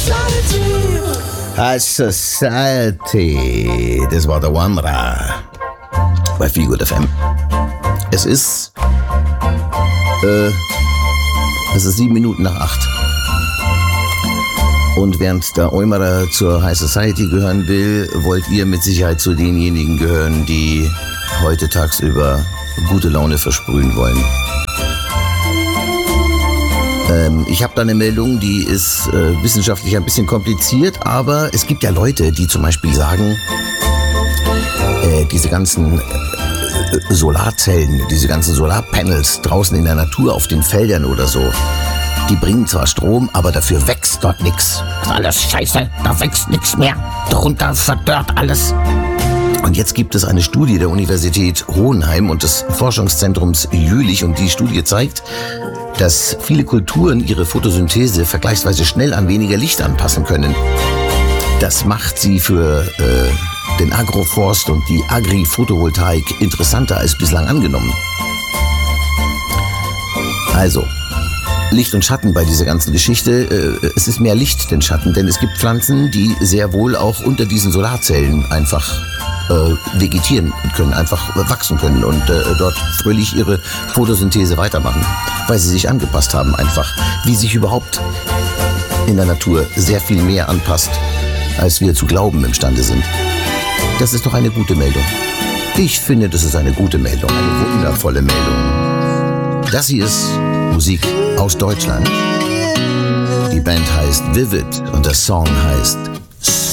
High Society. Das war der Wamra bei Feelgood FM. Es ist 7 Minuten nach 8. Und während der Eumerer zur High Society gehören will, wollt ihr mit Sicherheit zu denjenigen gehören, die heute tagsüber gute Laune versprühen wollen. Ich habe da eine Meldung, die ist wissenschaftlich ein bisschen kompliziert, aber es gibt ja Leute, die zum Beispiel sagen, diese ganzen Solarzellen, diese ganzen Solarpanels draußen in der Natur auf den Feldern oder so, die bringen zwar Strom, aber dafür wächst dort nichts. Das ist alles scheiße, da wächst nichts mehr. Darunter verdörrt alles. Und jetzt gibt es eine Studie der Universität Hohenheim und des Forschungszentrums Jülich und die Studie zeigt, dass viele Kulturen ihre Photosynthese vergleichsweise schnell an weniger Licht anpassen können. Das macht sie für den Agroforst und die Agri-Photovoltaik interessanter als bislang angenommen. Also, Licht und Schatten bei dieser ganzen Geschichte. Es ist mehr Licht denn Schatten, denn es gibt Pflanzen, die sehr wohl auch unter diesen Solarzellen einfach vegetieren können, einfach wachsen können und dort fröhlich ihre Photosynthese weitermachen, weil sie sich angepasst haben einfach. Wie sich überhaupt in der Natur sehr viel mehr anpasst, als wir zu glauben imstande sind. Das ist doch eine gute Meldung. Ich finde, das ist eine gute Meldung, eine wundervolle Meldung. Das hier ist Musik aus Deutschland. Die Band heißt Vivid und der Song heißt